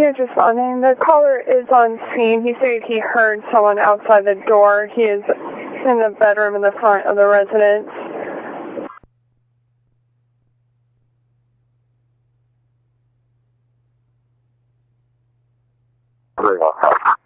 Here's responding. The caller is on scene. He said he heard someone outside the door. He is in the bedroom in the front of the residence. Very well.